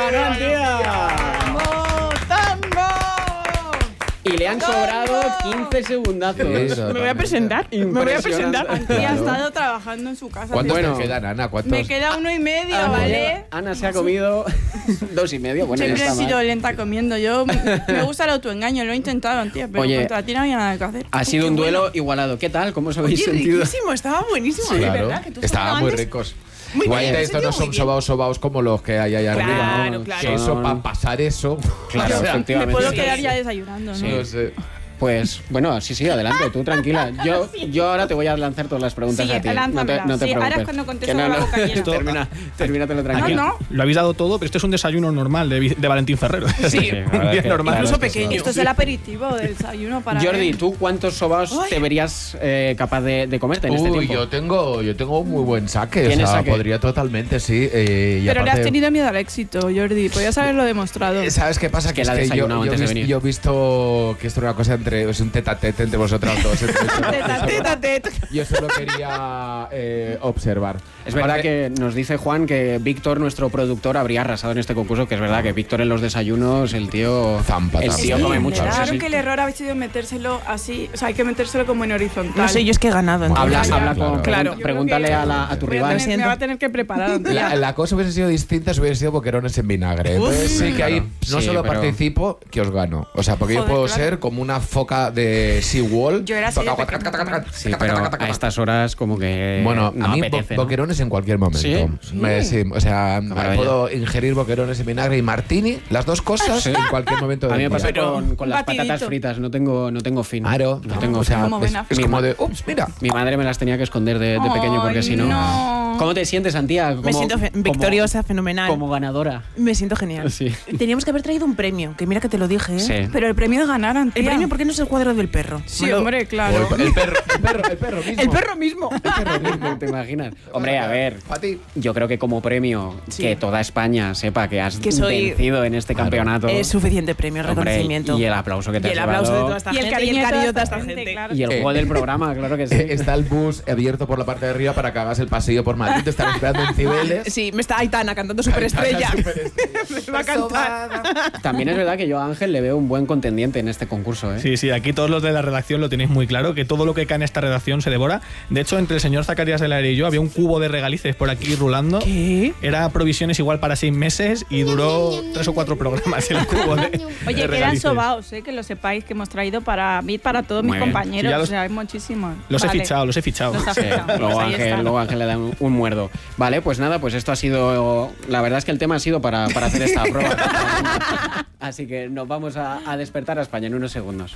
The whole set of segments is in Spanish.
ganó Antía. Y le han sobrado 15 segundazos. Me voy a presentar. Antía ha estado trabajando en su casa. ¿Cuántos te quedan, Ana? ¿Cuántos? Me queda 1,5, ¿vale? Ana se ha comido 2,5. Bueno, siempre ya he está sido mal. lenta comiendo. Yo me gusta el autoengaño, lo he intentado, Antía, pero Oye, contra ti no había nada que hacer. Ha sido un duelo igualado. ¿Qué tal? ¿Cómo os habéis sentido? Riquísimo, estaba buenísimo. Sí, claro. ¿Verdad? Que tú Estaban muy antes- ricos. Muy Igual bien, estos no son sobaos como los que hay allá Claro, arriba, ¿no? claro. Que eso, para pasar eso... Claro, o sea, Me efectivamente. puedo Sí. quedar ya desayunando, ¿no? no sé. Pues bueno, sí, adelante, tú tranquila. Yo ahora te voy a lanzar todas las preguntas Sí, a ti. No te lánzamela. no te Sí, ahora preocupes. es cuando contesto Que con la boca llena. Termínatelo tranquilo. No. Lo habéis dado todo, pero este es un desayuno normal de Valentín Ferrero. Sí, la verdad un es día que- normal. la verdad Incluso es que pequeño. Esto es el aperitivo del desayuno para Jordi, él. ¿tú cuántos sobaos te verías capaz de comerte en este Uy, tiempo? yo tengo un muy buen saque. O ¿Tienes sea, saque? podría totalmente, sí. Y Pero le has aparte- tenido miedo al éxito, Jordi. Podías haberlo demostrado. ¿Sabes qué pasa? Que la desayunado antes de venir. yo he visto que esto era una cosa es un tete-a-tete entre vosotras dos. Yo solo quería observar. Es verdad Aparte- que nos dice Juan que Víctor, nuestro productor, habría arrasado en este concurso, que es verdad que Víctor en los desayunos, el tío Zampa el también. tío come mucho. Claro sí, sí. que el error ha sido metérselo así. O sea, hay que metérselo como en horizontal. No sé, yo es que he ganado. entonces. Habla Claro. con Claro. pregúntale a tu rival. Me va a tener que preparar. Antía. La cosa hubiese sido distinta si hubiese sido boquerones en vinagre. Entonces sí que ahí no Sí, solo pero- participo, que os gano. O sea, porque yo Joder, puedo claro. ser como una foca de SeaWall. Yo era así de Toca, pequeña taca, taca, taca, Sí, taca, pero taca, taca, a estas horas como que Bueno, no a mí apetece, ¿no? boquerones en cualquier momento. ¿Sí? Sí, o sea, maravilla. puedo ingerir boquerones en vinagre y martini, las dos cosas, Sí. en cualquier momento A del mí me pasa día. con las batidito. patatas fritas, no tengo fin. Claro, no tengo o sea, como es, Ben es Mi como ma- de, ups, mira. Mi madre me las tenía que esconder de pequeño porque Ay, si no... no. ¿Cómo te sientes, Antía? Me siento victoriosa, fenomenal. Como ganadora. Me siento genial. Sí. Teníamos que haber traído un premio, que mira que te lo dije, ¿eh? Sí. Pero el premio es ganar, Antía. El premio, ¿por qué no es el cuadro del perro? Sí, hombre, claro. O el perro mismo. El perro mismo. ¿Te imaginas? Hombre, a ver, A ti. yo creo que como premio Sí. que toda España sepa que has Que soy- vencido en este campeonato. Es suficiente premio, Hombre, reconocimiento. y el aplauso que te Y has el aplauso de llevado. toda esta Y el gente, cariño y el cariño de toda esta esta gente. claro. Y el juego del programa, claro que sí. Está el bus abierto por la parte de arriba para que hagas el pasillo por Madrid. Te están esperando en Cibeles. Sí, me está Aitana cantando Superestrella. Me va a cantar. También es verdad que yo a Ángel le veo un buen contendiente en este concurso, ¿eh? Sí, sí, aquí todos los de la redacción lo tenéis muy claro, que todo lo que cae en esta redacción se devora. De hecho, entre el señor Zacarías del Aire y yo había un cubo de regalices por aquí rulando. ¿Qué? Era provisiones igual para 6 meses y duró 3 o 4 programas el cubo de Oye, que eran regalices. sobaos, que lo sepáis, que hemos traído para mí, para todos mis Muy bien. compañeros. Sí, ya O los- sea, hay muchísimos. Los Vale. he fichado, los he fichado. Los ha Sí, fichado. luego, Pues ahí Ángel, está. luego Ángel le da un muerdo. Vale, pues nada, pues esto ha sido... La verdad es que el tema ha sido para hacer esta prueba. Así que nos vamos a despertar a España en unos segundos.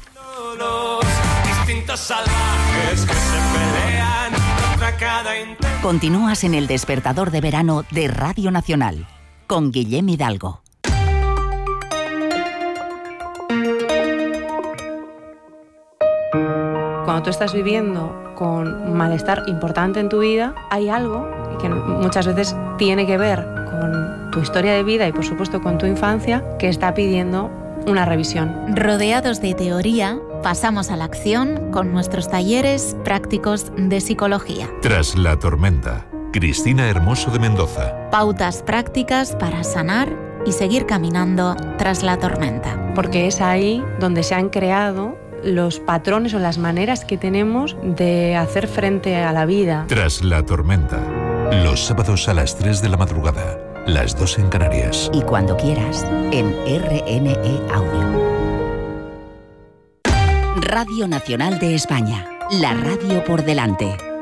Distintos salvajes que se pelean contra cada intento. Continúas en el despertador de verano de Radio Nacional con Guillem Hidalgo. Cuando tú estás viviendo con un malestar importante en tu vida, hay algo que muchas veces tiene que ver con tu historia de vida y por supuesto con tu infancia que está pidiendo una revisión. Rodeados de teoría, pasamos a la acción con nuestros talleres prácticos de psicología. Tras la tormenta, Cristina Hermoso de Mendoza. Pautas prácticas para sanar y seguir caminando tras la tormenta. Porque es ahí donde se han creado los patrones o las maneras que tenemos de hacer frente a la vida. Tras la tormenta, los sábados a las 3 de la madrugada, las 2 en Canarias. Y cuando quieras, en RNE Audio. Radio Nacional de España, la radio por delante.